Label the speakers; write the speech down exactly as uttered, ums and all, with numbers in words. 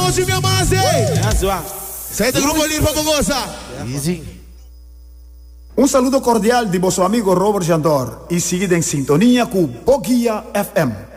Speaker 1: Gosto minha mais, hein? Sai do grupo ali, vamos gozar.
Speaker 2: Easy.
Speaker 3: Um saludo cordial de vosso amigo Robert Jandor e seguida em sintonia com Bogia F M.